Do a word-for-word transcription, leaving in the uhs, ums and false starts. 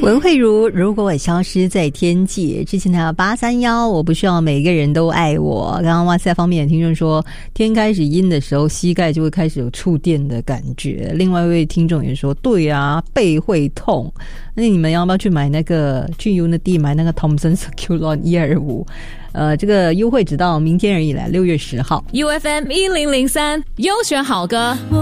文慧如，如果我消失在天际，之前还有八三一，我不需要每个人都爱我。刚刚哇塞方面的听众说，天开始阴的时候，膝盖就会开始有触电的感觉。另外一位听众也说，对啊，背会痛。那你们要不要去买那个去 Unity 买那个 Thompson Circulon 一二五？呃，这个优惠直到明天而已啦，六月十号。 U F M 一零零三优选好歌。